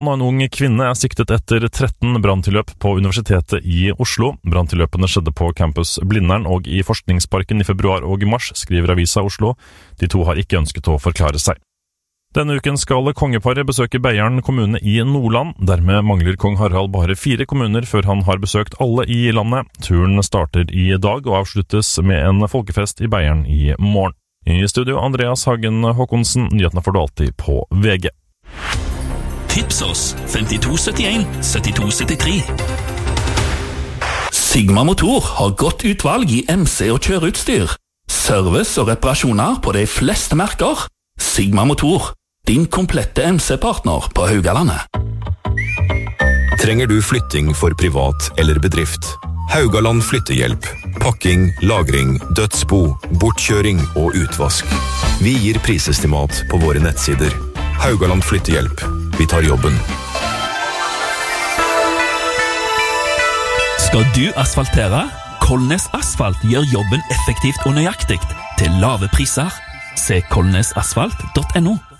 En ung kvinne siktet etter 13 branntilløp på Universitetet i Oslo. Branntilløpene skjedde på campus Blindern og i Forskningsparken i februar og mars, skriver Avisa Oslo. De to har ikke ønsket å forklare seg. Denne uken skal kongeparet besøke Beiarn kommune i Nordland. Dermed mangler kong Harald bare 4 kommuner før han har besøkt alle i landet. Turen starter i dag og avsluttes med en folkefest i Beiarn i morgen. I studio Andreas Hagen Håkonsen, nyhetene får du alltid på VG. Tips oss 5271 7273. Sigma Motor har godt utvalg i MC og kjøreutstyr. Service og reparasjoner på de fleste merker. Sigma Motor, din komplette MC-partner på Haugalandet. Trenger du flytting for privat eller bedrift? Haugaland flyttehjelp. Pakking, lagring, dødsbo, bortkjøring og utvask. Vi gir prisestimat på våre nettsider. Haugaland flyttehjelp. Vi tar jobben. Skal du asfaltere? Kolnes Asfalt gjør jobben effektivt og nøyaktig til lave priser. Se kolnesasfalt.no.